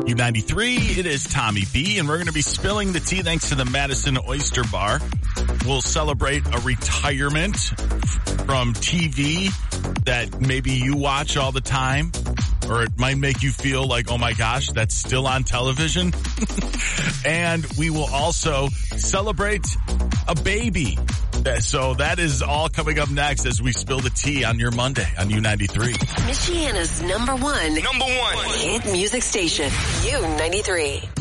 U93, it is Tommy B, and we're going to be spilling the tea thanks to the Madison Oyster Bar. We'll celebrate a retirement from TV that maybe you watch all the time, or it might make you feel like, oh my gosh, that's still on television. And we will also celebrate a baby. So that is all coming up next as we spill the tea on your Monday on U93. Michiana's number one hit music station, U93.